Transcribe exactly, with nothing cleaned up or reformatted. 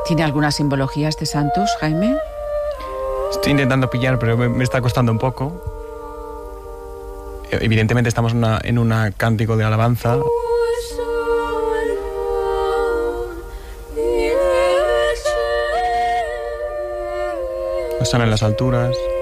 ¿Tiene alguna simbología este Santus, Jaime? Estoy intentando pillar, pero me, me está costando un poco. Evidentemente estamos en una, en una cántico de alabanza. Están en las alturas.